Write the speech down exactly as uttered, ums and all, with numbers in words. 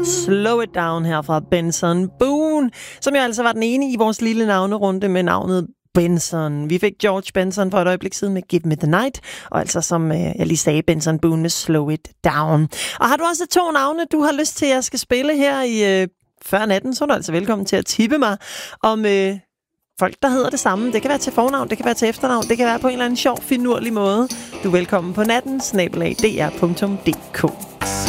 Slow It Down her fra Benson Boone, som jo altså var den ene i vores lille navnerunde med navnet Benson. Vi fik George Benson for et øjeblik siden med Give Me The Night, og altså som øh, jeg lige sagde, Benson Boone med Slow It Down. Og har du også to navne, du har lyst til, at jeg skal spille her i øh, før natten, så er du altså velkommen til at tippe mig om øh, folk, der hedder det samme. Det kan være til fornavn, det kan være til efternavn, det kan være på en eller anden sjov, finurlig måde. Du er velkommen på natten, snabel-a d r punktum d k.